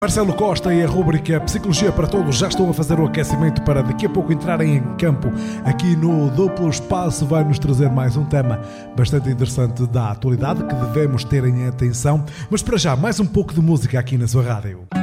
Marcelo Costa e a rubrica Psicologia para Todos já estão a fazer o aquecimento para daqui a pouco entrarem em campo. Aqui no Duplo Espaço vai-nos trazer mais um tema bastante interessante da atualidade que devemos ter em atenção. Mas para já, mais um pouco de música aqui na sua rádio.